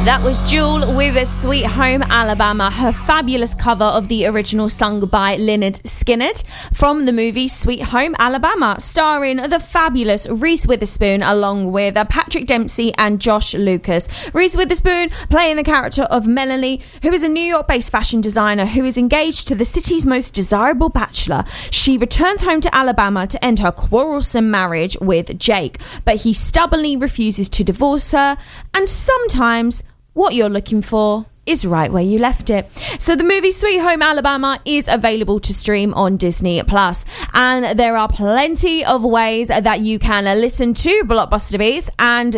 That was Jewel with Sweet Home Alabama, her fabulous cover of the original sung by Lynyrd Skynyrd from the movie Sweet Home Alabama, starring the fabulous Reese Witherspoon along with Patrick Dempsey and Josh Lucas. Reese Witherspoon playing the character of Melanie, who is a New York-based fashion designer who is engaged to the city's most desirable bachelor. She returns home to Alabama to end her quarrelsome marriage with Jake, but he stubbornly refuses to divorce her, and sometimes what you're looking for is right where you left it. So the movie Sweet Home Alabama is available to stream on Disney Plus, and there are plenty of ways that you can listen to Blockbuster Beats and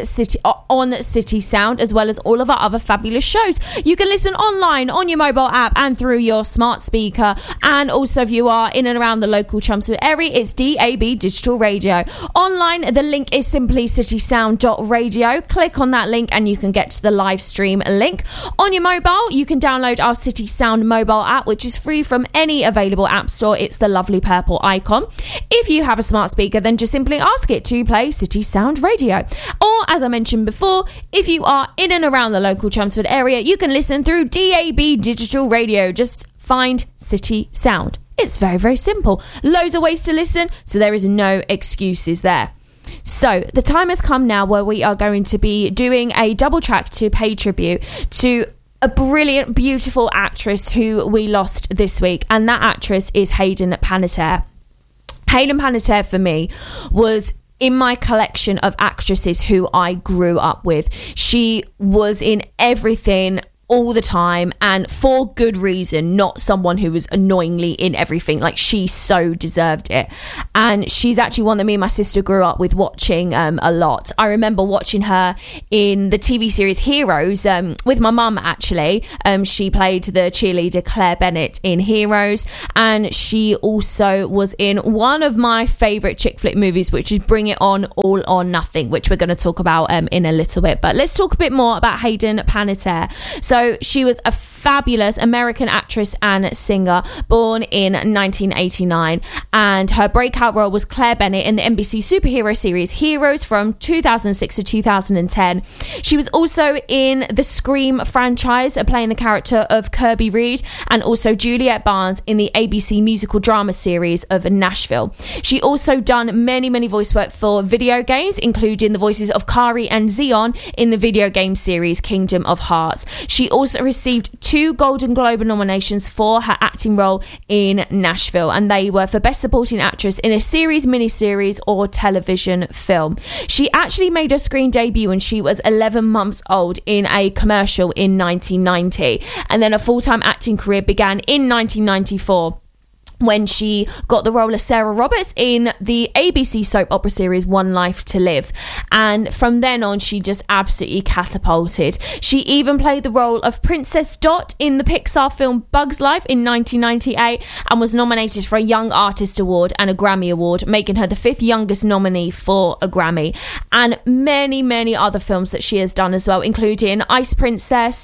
on City Sound, as well as all of our other fabulous shows. You can listen online on your mobile app and through your smart speaker, and also if you are in and around the local Chelmsford area, it's DAB Digital Radio. Online, the link is simply citysound.radio. Click on that link and you can get to the live stream link. On your mobile, you can download our City Sound mobile app, which is free from any available app store. It's the lovely purple icon. If you have a smart speaker, then just simply ask it to play City Sound Radio. Or, as I mentioned before, if you are in and around the local Chelmsford area, you can listen through DAB Digital Radio. Just find City Sound. It's very, very simple. Loads of ways to listen, so there is no excuses there. So the time has come now where we are going to be doing a double track to pay tribute to a brilliant, beautiful actress who we lost this week, and that actress is Hayden Panettiere. Hayden Panettiere, for me, was in my collection of actresses who I grew up with. She was in everything all the time, and for good reason, not someone who was annoyingly in everything. Like, she so deserved it. And she's actually one that me and my sister grew up with watching a lot. I remember watching her in the TV series Heroes with my mum, actually. She played the cheerleader Claire Bennett in Heroes, and she also was in one of my favourite chick flick movies, which is Bring It On, All or Nothing, which we're going to talk about in a little bit. But let's talk a bit more about Hayden Panettiere. So she was a fabulous American actress and singer, born in 1989, and her breakout role was Claire Bennett in the NBC superhero series Heroes from 2006 to 2010. She was also in the Scream franchise, playing the character of Kirby Reed, and also Juliet Barnes in the ABC musical drama series of Nashville. She also done many voice work for video games, including the voices of Kari and Xeon in the video game series Kingdom of Hearts. She also received 2 Golden Globe nominations for her acting role in Nashville, and they were for Best Supporting Actress in a series, miniseries, or television film. She actually made her screen debut when she was 11 months old in a commercial in 1990, and then a full-time acting career began in 1994. When she got the role of Sarah Roberts in the ABC soap opera series One Life to Live. And from then on, she just absolutely catapulted. She even played the role of Princess Dot in the Pixar film Bug's Life in 1998, and was nominated for a Young Artist Award and a Grammy Award, making her the 5th youngest nominee for a Grammy. And many other films that she has done as well, including Ice Princess,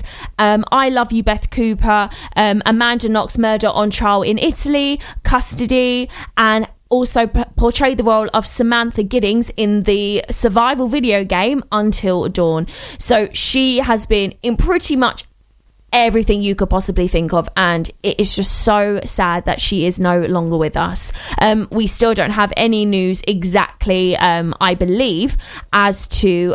I Love You, Beth Cooper, Amanda Knox, Murder on Trial in Italy, Custody, and also portrayed the role of Samantha Giddings in the survival video game Until Dawn. So she has been in pretty much everything you could possibly think of, and it is just so sad that she is no longer with us. We still don't have any news exactly, I believe, as to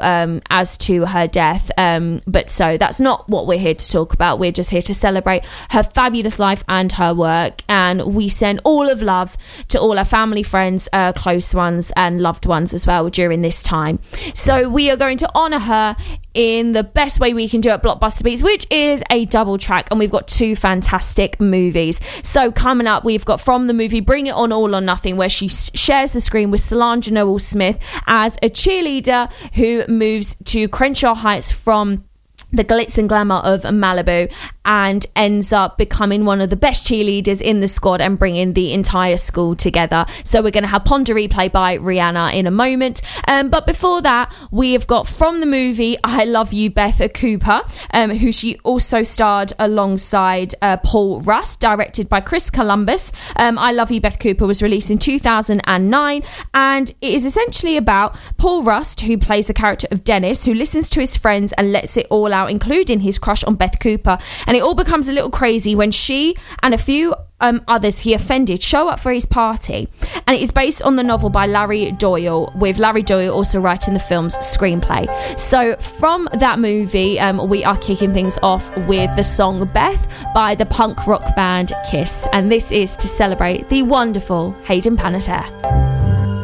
her death, but so that's not what we're here to talk about. We're just here to celebrate her fabulous life and her work, and we send all of love to all our family, friends, close ones and loved ones as well during this time. So we are going to honour her in the best way we can do at Blockbuster Beats, which is a double track, and we've got 2 fantastic movies. So coming up, we've got from the movie Bring It On, All or Nothing, where she shares the screen with Solange Noel Smith as a cheerleader who moves to Crenshaw Heights from the glitz and glamour of Malibu, and ends up becoming one of the best cheerleaders in the squad and bringing the entire school together. So we're going to have Pondery played by Rihanna in a moment. But before that, we have got from the movie I Love You, Beth Cooper, who she also starred alongside Paul Rust, directed by Chris Columbus. I Love You, Beth Cooper was released in 2009, and it is essentially about Paul Rust, who plays the character of Dennis, who listens to his friends and lets it all out about, including his crush on Beth Cooper. And it all becomes a little crazy when she and a few others he offended show up for his party. And it is based on the novel by Larry Doyle, with Larry Doyle also writing the film's screenplay. So from that movie, we are kicking things off with the song Beth by the punk rock band Kiss. And this is to celebrate the wonderful Hayden Panettiere.